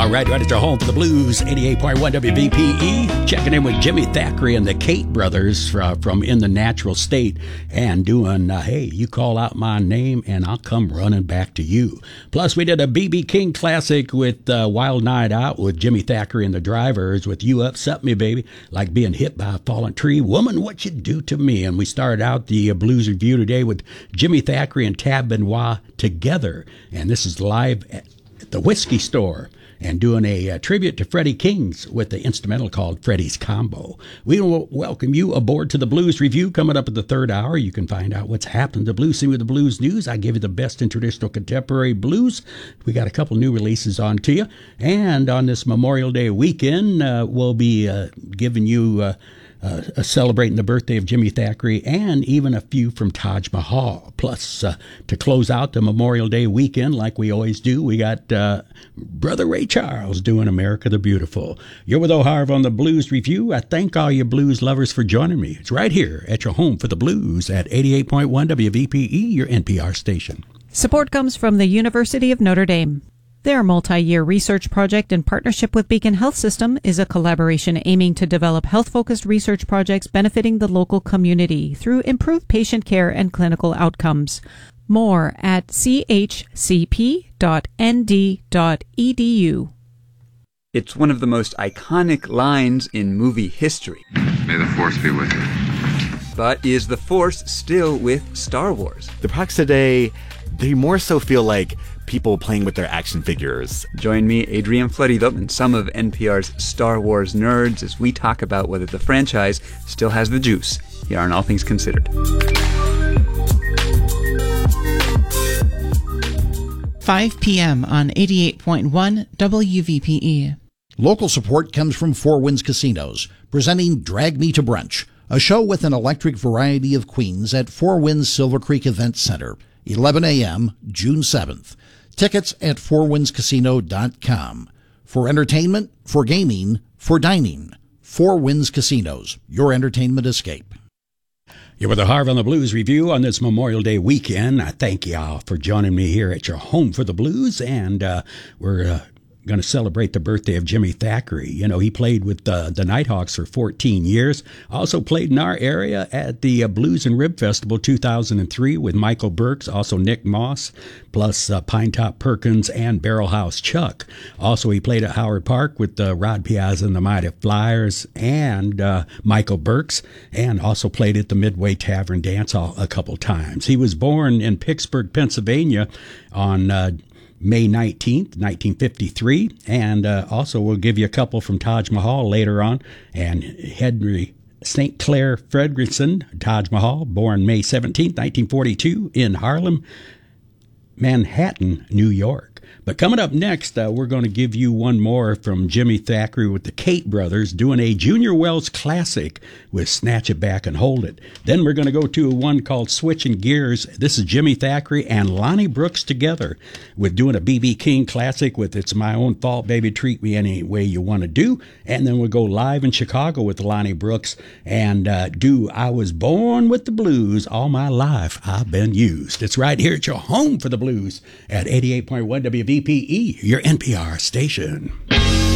right at your home for the blues, 88.1 WVPE. Checking in with Jimmy Thackeray and the Kate brothers from In the Natural State and doing, hey, you call out my name and I'll come running back to you. Plus, we did a B.B. King classic with Wild Night Out with Jimmy Thackeray and the Drivers with You Upset Me, Baby, like being hit by a fallen tree. Woman, what you do to me? And we started out the blues review today with Jimmy Thackeray and Tab Benoit together. And this is live at the Whiskey Store and doing a tribute to Freddie King's with the instrumental called Freddie's Combo. We will welcome you aboard to the Blues Review. Coming up at the third hour, you can find out what's happened to blues scene with the blues news. I give you the best in traditional contemporary blues. We got a couple new releases on to you. And on this Memorial Day weekend, we'll be giving you celebrating the birthday of Jimmy Thackeray and even a few from Taj Mahal. Plus, to close out the Memorial Day weekend, like we always do, we got Brother Ray Charles doing America the Beautiful. You're with O'Harv on the Blues Review. I thank all you blues lovers for joining me. It's right here at your home for the blues at 88.1 WVPE, your NPR station. Support comes from the University of Notre Dame. Their multi-year research project in partnership with Beacon Health System is a collaboration aiming to develop health-focused research projects benefiting the local community through improved patient care and clinical outcomes. More at chcp.nd.edu. It's one of the most iconic lines in movie history. May the Force be with you. But is the Force still with Star Wars? The products today, they more so feel like people playing with their action figures. Join me, Adrian Florido, and some of NPR's Star Wars nerds as we talk about whether the franchise still has the juice here on All Things Considered. 5 p.m. on 88.1 WVPE. Local support comes from Four Winds Casinos, presenting Drag Me to Brunch, a show with an electric variety of queens at Four Winds Silver Creek Event Center, 11 a.m., June 7th. Tickets at fourwindscasino.com. For entertainment, for gaming, for dining. Four Winds Casinos, your entertainment escape. You're with the Harv on the Blues Review on this Memorial Day weekend. I thank you all for joining me here at your home for the blues, and we're going to celebrate the birthday of Jimmy Thackeray. You know, he played with the Nighthawks for 14 years. Also played in our area at the Blues and Rib Festival 2003 with Michael Burks, also Nick Moss, plus Pinetop Perkins and Barrelhouse Chuck. Also, he played at Howard Park with Rod Piazza and the Mighty Flyers and Michael Burks, and also played at the Midway Tavern Dance Hall a couple times. He was born in Pittsburgh, Pennsylvania on May 19th, 1953, and also we'll give you a couple from Taj Mahal later on, and Henry St. Clair Fredrickson, Taj Mahal, born May 17th, 1942, in Harlem, Manhattan, New York. But coming up next, we're going to give you one more from Jimmy Thackeray with the Kate brothers doing a Junior Wells classic with Snatch It Back and Hold It. Then we're going to go to one called Switching Gears. This is Jimmy Thackeray and Lonnie Brooks together with doing a B.B. King classic with It's My Own Fault, Baby, Treat Me Any Way You Want to Do. And then we'll go live in Chicago with Lonnie Brooks and do I Was Born with the Blues. All my life I've been used. It's right here at your home for the blues at 88.1 WVPE, your NPR station.